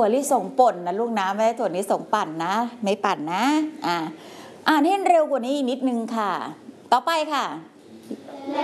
ถั่วลิสงป่นนะลูกนะไม่ใช่ถั่วลิสงปั่นนะไม่ปั่นนะอ่านให้เร็วกว่านี้อีกนิดนึงค่ะต่อไปค่ะ